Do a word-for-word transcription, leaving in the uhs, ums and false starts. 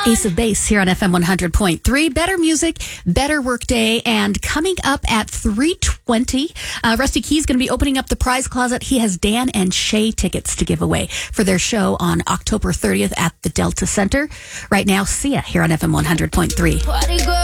Ace of Base here on F M one hundred point three. Better music, better work day. And coming up at three twenty, uh, Rusty Key's going to be opening up the prize closet. He has Dan and Shay tickets to give away for their show on October thirtieth at the Delta Center. Right now, Sia here on F M one hundred point three.